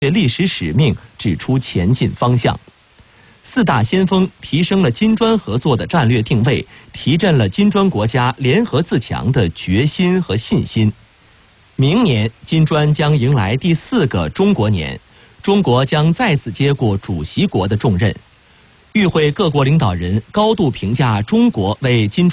历史使命，指出前进方向。四大先锋提升了金砖合作的战略定位，提振了金砖国家联合自强的决心和信心。明年，金砖将迎来第4个中国年，中国将再次接过主席国的重任。与会各国领导人高度评价中国为金砖